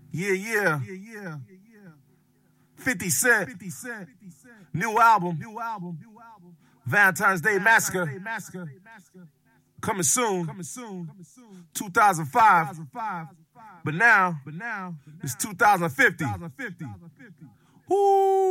Yeah. 50 Cent. New album. Valentine's Day Massacre. Coming soon. 2005. But now, it's 2050. Woo!